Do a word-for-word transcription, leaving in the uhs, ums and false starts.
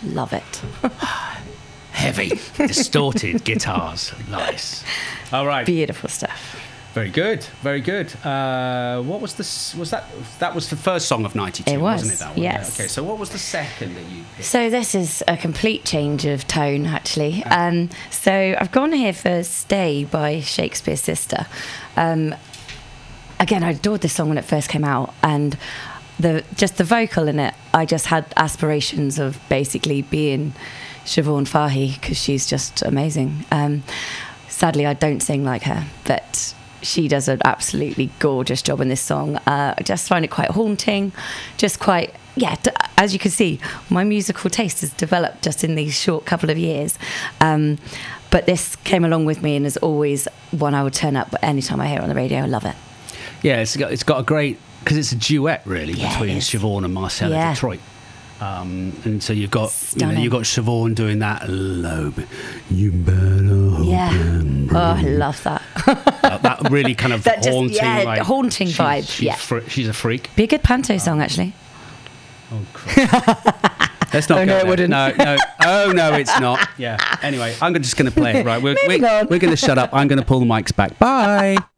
Love it. Heavy, distorted guitars. Nice. All right. Beautiful stuff. Very good, very good. Uh, what was this? Was that that was the first song of ninety-two? It was, wasn't it? That one? yes. Yeah, okay, so what was the second that you picked? So this is a complete change of tone, actually. Um, so I've gone here for "Stay" by Shakespears Sister. Um, again, I adored this song when it first came out, and the just the vocal in it. I just had aspirations of basically being Siobhan Fahey because she's just amazing. Um, sadly, I don't sing like her, but she does an absolutely gorgeous job in this song. Uh, I just find it quite haunting, just quite, yeah, d- as you can see, my musical taste has developed just in these short couple of years. Um, but this came along with me and is always one I would turn up anytime I hear it on the radio. I love it. Yeah, it's got, it's got a great, because it's a duet really Yeah, between it is. Siobhan and Marcella Yeah. Detroit. Um, and so you've got, you know, Stunning. you've got Siobhan doing that low bit. You better hope Yeah. and Oh, I pray. love that. Uh, that really kind of That just- haunting, yeah, like, haunting she's, vibe, She's, yeah. fr- she's a freak. Be a good panto song, actually. Oh, Christ. Let's not Oh, go no, it there. wouldn't. No, no. Oh, no, it's not. Yeah. Anyway, I'm just going to play it. Right, we're, Moving we're, on. we're going to shut up. I'm going to pull the mics back. Bye.